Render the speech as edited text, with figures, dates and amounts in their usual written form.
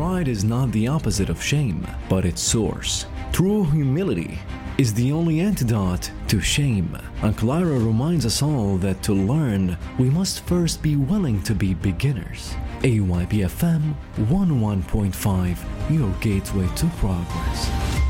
pride is not the opposite of shame, but its source. True humility is the only antidote to shame. And Clara reminds us all that to learn, we must first be willing to be beginners. AYPFM 11.5, your gateway to progress.